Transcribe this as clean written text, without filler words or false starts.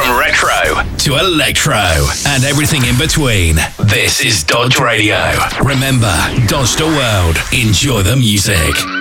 From retro to electro and everything in between, this is Dodge Radio. Remember, dodge the world, enjoy the music.